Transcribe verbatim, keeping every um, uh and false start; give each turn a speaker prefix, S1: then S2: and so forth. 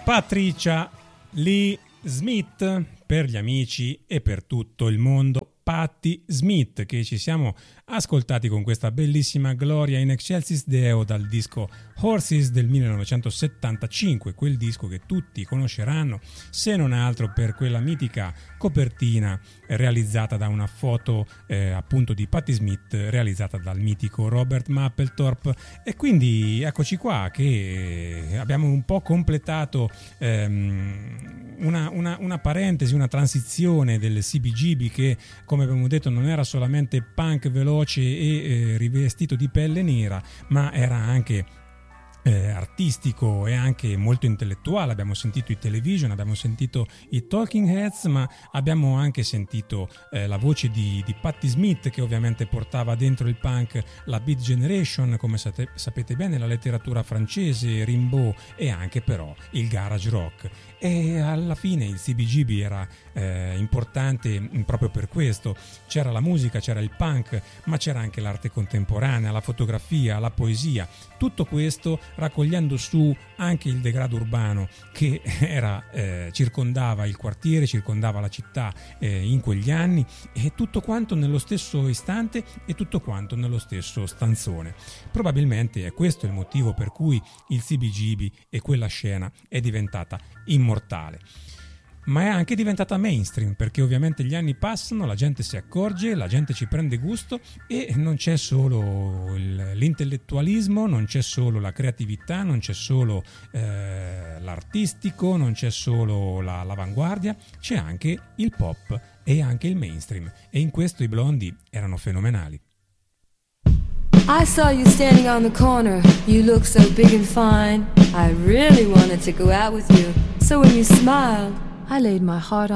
S1: Patricia Lee Smith per gli amici e per tutto il mondo. Patti Smith, che ci siamo ascoltati con questa bellissima Gloria in Excelsis Deo dal disco Horses del millenovecentosettantacinque, quel disco che tutti conosceranno se non altro per quella mitica copertina realizzata da una foto eh, appunto di Patti Smith realizzata dal mitico Robert Mapplethorpe. E quindi eccoci qua che abbiamo un po' completato ehm, una, una, una parentesi, una transizione del C B G B che, come abbiamo detto, non era solamente punk veloce e eh, rivestito di pelle nera, ma era anche eh, artistico e anche molto intellettuale. Abbiamo sentito i Television, abbiamo sentito i Talking Heads, ma abbiamo anche sentito eh, la voce di, di Patti Smith, che ovviamente portava dentro il punk la Beat Generation, come sate, sapete bene, la letteratura francese, Rimbaud e anche però il garage rock. E alla fine il C B G B era eh, importante proprio per questo. C'era la musica, c'era il punk, ma c'era anche l'arte contemporanea, la fotografia, la poesia, tutto questo raccogliendo su anche il degrado urbano che era eh, circondava il quartiere, circondava la città eh, in quegli anni, e tutto quanto nello stesso istante e tutto quanto nello stesso stanzone. Probabilmente è questo il motivo per cui il C B G B e quella scena è diventata immortale. Ma è anche diventata mainstream, perché ovviamente gli anni passano, la gente si accorge, la gente ci prende gusto e non c'è solo il, l'intellettualismo, non c'è solo la creatività, non c'è solo eh, l'artistico, non c'è solo la, l'avanguardia, c'è anche il pop e anche il mainstream, e in questo i Blondie erano fenomenali.
S2: I saw you standing on the corner, you look so big and fine, I really wanted to go out with you, so when you smiled, I laid my heart on